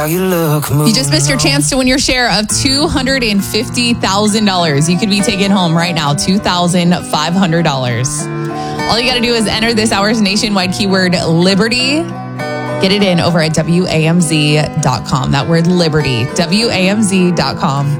You just missed your chance to win your share of $250,000. You could be taking home right now $2,500. All you got to do is enter this hour's nationwide keyword Liberty. Get it in over at WAMZ.com. That word Liberty, WAMZ.com.